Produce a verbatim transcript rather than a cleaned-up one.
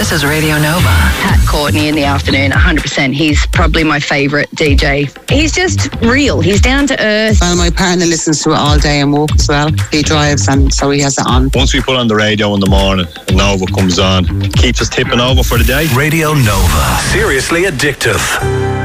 This is Radio Nova. Pat Courtney in the afternoon, one hundred percent. He's probably my favourite D J. He's just real. He's down to earth. Well, my partner listens to it all day and walk as well. He drives, and so he has it on. Once we put on the radio in the morning and Nova comes on, keeps us tipping over for the day. Radio Nova. Seriously addictive.